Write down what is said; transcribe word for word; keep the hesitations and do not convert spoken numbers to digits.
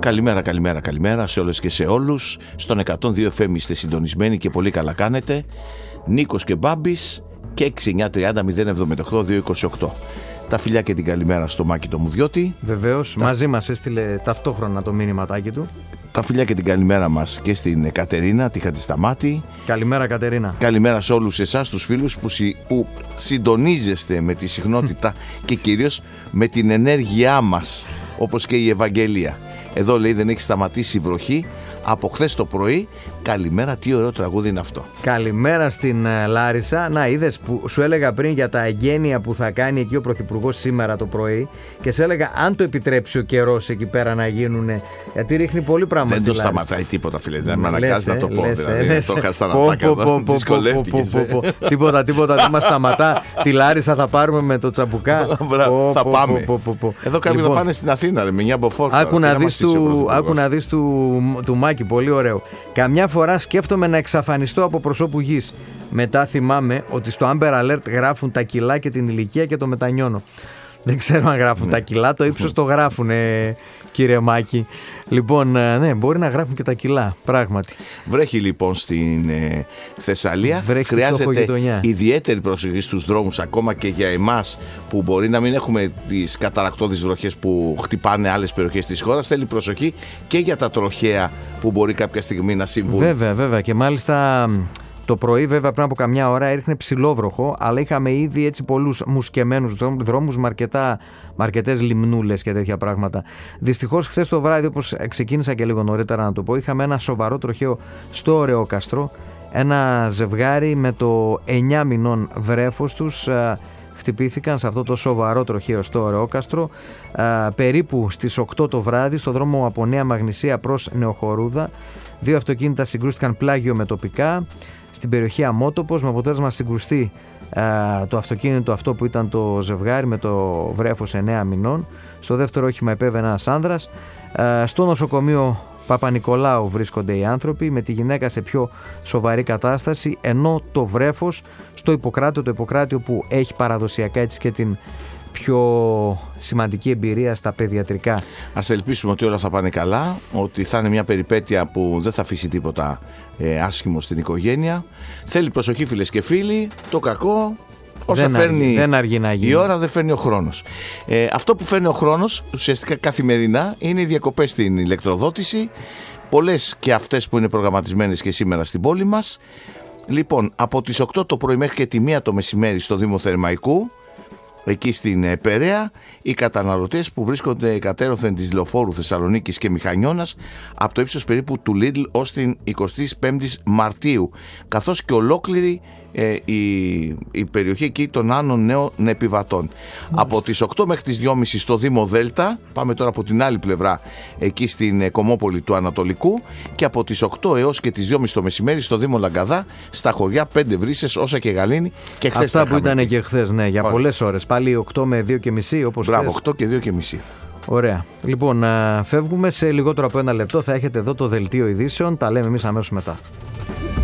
Καλημέρα, καλημέρα, καλημέρα σε όλες και σε όλους. Στον εκατόν δύο εφ εμ είστε συντονισμένοι και πολύ καλά κάνετε. Νίκος και Μπάμπης και έξι εννιά τριάντα μηδέν εβδομήντα οκτώ διακόσια είκοσι οκτώ. Τα φιλιά και την καλημέρα στο Μάκη το Μουδιώτη. Βεβαίως, τα... μαζί μας έστειλε ταυτόχρονα το μήνυματάκι του. Τα φιλιά και την καλημέρα μας και στην Κατερίνα, τη Χατζησταμάτη. Καλημέρα, Κατερίνα. Καλημέρα σε όλους εσάς τους φίλους που, συ... που συντονίζεστε με τη συχνότητα και κυρίως με την ενέργειά μας, όπως και η Ευαγγελία. Εδώ λέει δεν έχει σταματήσει η βροχή από χθες το πρωί. Καλημέρα, τι ωραίο τραγούδι είναι αυτό. Καλημέρα στην uh, Λάρισα. Να, είδες που σου έλεγα πριν για τα εγγένεια που θα κάνει εκεί ο Πρωθυπουργός σήμερα το πρωί και σε έλεγα αν το επιτρέψει ο καιρός εκεί πέρα να γίνουν. Γιατί ρίχνει πολύ πράγμα. Δεν στη το Λάρισα. σταματάει τίποτα, φίλε. Δεν με αναγκάζει να το πω. Λες, Δηλαδή, λες, το είχα στα ναπάκια εδώ. Δυσκολεύτηκες. Τίποτα, τίποτα δεν μας σταματά. Τη Λάρισα θα πάρουμε με το τσαμπουκά. Θα πάμε. Εδώ κάποιοι θα πάνε στην Αθήνα με μια μποφόρτα. Άκου να δεις του Μάκη, πολύ ωραίο. Καμιά φορά σκέφτομαι να εξαφανιστώ από προσώπου γης. Μετά θυμάμαι ότι στο Amber Alert γράφουν τα κιλά και την ηλικία και το μετανιώνω. Δεν ξέρω αν γράφουν ναι. τα κιλά, το ύψος το γράφουν, ε, κύριε Μάκη. Λοιπόν, ναι, μπορεί να γράφουν και τα κιλά, πράγματι. Βρέχει λοιπόν στην ε, Θεσσαλία. Βρέχει. Χρειάζεται ιδιαίτερη προσοχή στους δρόμους, ακόμα και για εμάς που μπορεί να μην έχουμε τις καταρρακτώδεις βροχές που χτυπάνε άλλες περιοχές της χώρας. Θέλει προσοχή και για τα τροχαία που μπορεί κάποια στιγμή να συμβούν. Βέβαια, βέβαια. Και μάλιστα το πρωί, βέβαια, πριν από καμιά ώρα έριχνε ψηλόβροχο, αλλά είχαμε ήδη έτσι πολλούς μουσκεμένους δρόμους με, αρκετά, με αρκετές λιμνούλες και τέτοια πράγματα. Δυστυχώς, χθες το βράδυ, όπως ξεκίνησα και λίγο νωρίτερα να το πω, είχαμε ένα σοβαρό τροχαίο στο Ωρεόκαστρο. Ένα ζευγάρι με το εννιά μηνών βρέφος τους α, χτυπήθηκαν σε αυτό το σοβαρό τροχαίο στο Ωρεόκαστρο α, περίπου στις οκτώ το βράδυ στο δρόμο από Νέα Μαγνησία προς Νεοχορούδα. Δύο αυτοκίνητα συγκρούστηκαν πλάγιο με τοπικά στην περιοχή Αμότοπος, με αποτέλεσμα να συγκρουστεί α, το αυτοκίνητο αυτό που ήταν το ζευγάρι με το βρέφος εννέα μηνών. Στο δεύτερο όχημα επέβαινε ένας άνδρας. Α, στο νοσοκομείο Παπα-Νικολάου βρίσκονται οι άνθρωποι, με τη γυναίκα σε πιο σοβαρή κατάσταση, ενώ το βρέφος στο Ιπποκράτιο, το Ιπποκράτιο που έχει παραδοσιακά έτσι και την πιο σημαντική εμπειρία στα παιδιατρικά. Ας ελπίσουμε ότι όλα θα πάνε καλά, ότι θα είναι μια περιπέτεια που δεν θα αφήσει τίποτα ε, άσχημο στην οικογένεια. Θέλει προσοχή, φίλες και φίλοι, το κακό όσα δεν φέρνει αργεί, δεν αργεί να γίνει. Η ώρα δεν φέρνει ο χρόνος. Ε, αυτό που φέρνει ο χρόνος ουσιαστικά καθημερινά είναι οι διακοπές στην ηλεκτροδότηση, πολλές και αυτές που είναι προγραμματισμένες και σήμερα στην πόλη μας. Λοιπόν, από τις οκτώ το πρωί μέχρι και τη μία το μεσημέρι στο Δήμο Θερμαϊκού, εκεί στην Περαία, οι καταναλωτές που βρίσκονται κατέρωθεν της Λεωφόρου Θεσσαλονίκης και Μηχανιώνας από το ύψος περίπου του Lidl ως την εικοστή πέμπτη Μαρτίου, καθώς και ολόκληρη ε, η, η περιοχή εκεί των Άνων Νέων Επιβατών. Μάλιστα. Από τις οκτώ μέχρι τις δυόμιση στο Δήμο Δέλτα, πάμε τώρα από την άλλη πλευρά, εκεί στην ε, Κομμόπολη του Ανατολικού, και από τις οκτώ έως και τις δυόμιση το μεσημέρι στο Δήμο Λαγκαδά, στα χωριά Πέντε Βρύσες, Όσα και Γαλήνη, και χθες. Αυτά που ήταν και χθες, ναι, για Ωραία. πολλές ώρες. Πάλι οκτώ με δύο και μισή, όπως Μπράβο, χθες. οκτώ και δύο και μισή. Ωραία. Λοιπόν, φεύγουμε σε λιγότερο από ένα λεπτό. Θα έχετε εδώ το δελτίο ειδήσεων. Τα λέμε εμείς αμέσως μετά.